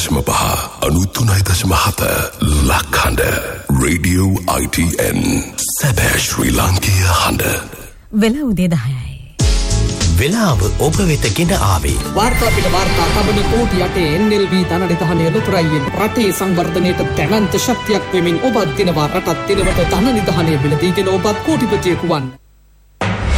93.7 ලක්හඬ Radio ITN සැබෑ ශ්‍රී ලාංකීය හඬ. වෙලා උදේ 10යි. වෙලාව ඔබ වෙත ගෙන ආවේ වාර්තා පිට වාර්තා තබන කෝටි යටේ NLB ධනනිධානය ලොතරයියෙන් රටේ සංවර්ධනයට දැවැන්ත ශක්තියක් වෙමින් ඔබත් දිනවා රටත් දිනවට ධනනිධානය බිලදීගෙන ඔබත් කෝටිපතියෙකු වන්න.